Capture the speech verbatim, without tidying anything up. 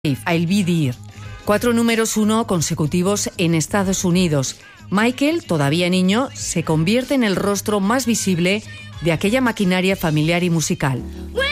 I'll Be There. Cuatro números uno consecutivos en Estados Unidos. Michael, todavía niño, se convierte en el rostro más visible de aquella maquinaria familiar y musical.